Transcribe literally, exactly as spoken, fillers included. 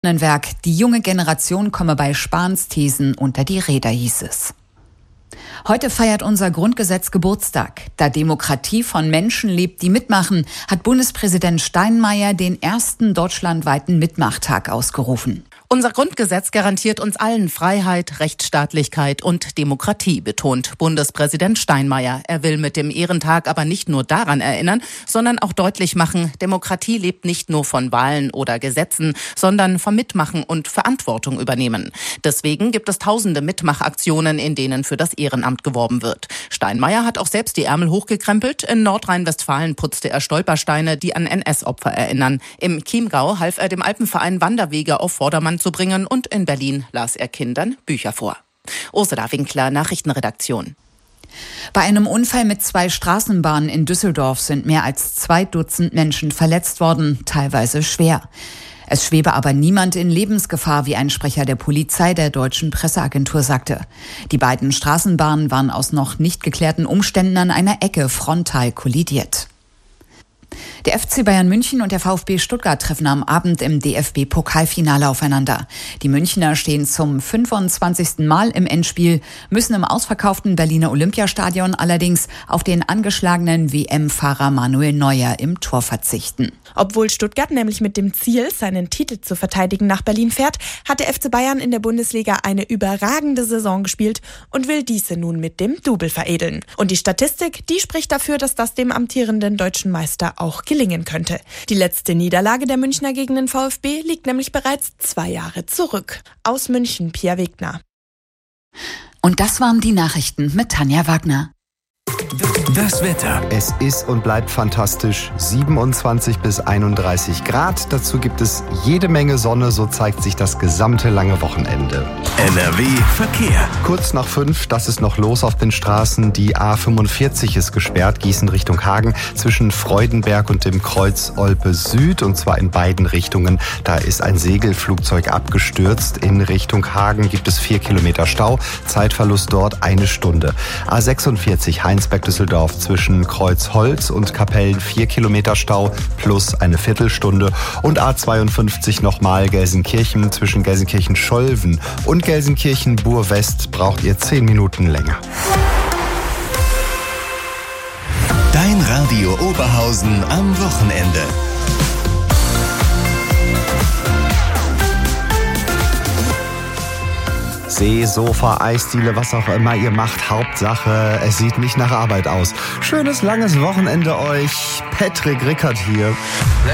Werk. Die junge Generation komme bei Spahns Thesen unter die Räder, hieß es. Heute feiert unser Grundgesetz Geburtstag. Da Demokratie von Menschen lebt, die mitmachen, hat Bundespräsident Steinmeier den ersten deutschlandweiten Mitmachtag ausgerufen. Unser Grundgesetz garantiert uns allen Freiheit, Rechtsstaatlichkeit und Demokratie, betont Bundespräsident Steinmeier. Er will mit dem Ehrentag aber nicht nur daran erinnern, sondern auch deutlich machen, Demokratie lebt nicht nur von Wahlen oder Gesetzen, sondern vom Mitmachen und Verantwortung übernehmen. Deswegen gibt es tausende Mitmachaktionen, in denen für das Ehrenamt geworben wird. Steinmeier hat auch selbst die Ärmel hochgekrempelt. In Nordrhein-Westfalen putzte er Stolpersteine, die an N S-Opfer erinnern. Im Chiemgau half er dem Alpenverein Wanderwege auf Vordermann zu bringen und in Berlin las er Kindern Bücher vor. Ursula Winkler, Nachrichtenredaktion. Bei einem Unfall mit zwei Straßenbahnen in Düsseldorf sind mehr als zwei Dutzend Menschen verletzt worden, teilweise schwer. Es schwebe aber niemand in Lebensgefahr, wie ein Sprecher der Polizei der Deutschen Presseagentur sagte. Die beiden Straßenbahnen waren aus noch nicht geklärten Umständen an einer Ecke frontal kollidiert. Der F C Bayern München und der VfB Stuttgart treffen am Abend im D F B-Pokalfinale aufeinander. Die Münchner stehen zum fünfundzwanzigsten Mal im Endspiel, müssen im ausverkauften Berliner Olympiastadion allerdings auf den angeschlagenen W M-Fahrer Manuel Neuer im Tor verzichten. Obwohl Stuttgart nämlich mit dem Ziel, seinen Titel zu verteidigen, nach Berlin fährt, hat der F C Bayern in der Bundesliga eine überragende Saison gespielt und will diese nun mit dem Double veredeln. Und die Statistik, die spricht dafür, dass das dem amtierenden deutschen Meister auch gelingen könnte. Die letzte Niederlage der Münchner gegen den VfB liegt nämlich bereits zwei Jahre zurück. Aus München, Pia Wegner. Und das waren die Nachrichten mit Tanja Wagner. Das Wetter. Es ist und bleibt fantastisch. siebenundzwanzig bis einunddreißig Grad. Dazu gibt es jede Menge Sonne. So zeigt sich das gesamte lange Wochenende. N R W Verkehr. Kurz nach fünf, das ist noch los auf den Straßen. Die A fünfundvierzig ist gesperrt, Gießen Richtung Hagen, zwischen Freudenberg und dem Kreuz Olpe Süd. Und zwar in beiden Richtungen. Da ist ein Segelflugzeug abgestürzt. In Richtung Hagen gibt es vier Kilometer Stau. Zeitverlust dort eine Stunde. A sechsundvierzig Heinsberg-Düsseldorf zwischen Kreuzholz und Kapellen vier Kilometer Stau plus eine Viertelstunde. Und A zweiundfünfzig nochmal Gelsenkirchen zwischen Gelsenkirchen-Scholven und Gelsenkirchen-Bur-West braucht ihr zehn Minuten länger. Dein Radio Oberhausen am Wochenende. See, Sofa, Eisdiele, was auch immer ihr macht. Hauptsache, es sieht nicht nach Arbeit aus. Schönes, langes Wochenende euch. Patrick Rickert hier.